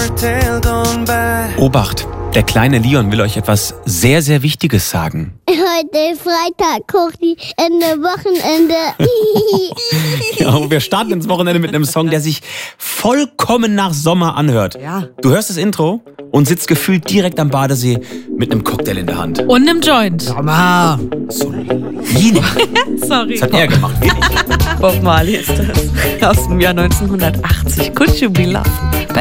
Obacht, der kleine Leon will euch etwas sehr, sehr Wichtiges sagen. Heute Freitag, Wochenende. Ja, und wir starten ins Wochenende mit einem Song, der sich vollkommen nach Sommer anhört. Ja. Du hörst das Intro und sitzt gefühlt direkt am Badesee mit einem Cocktail in der Hand. Und einem Joint. Sommer. Solide. Sorry. Das hat er gemacht, wir nicht. Bob Marley ist das. Aus dem Jahr 1980. Could you be loved?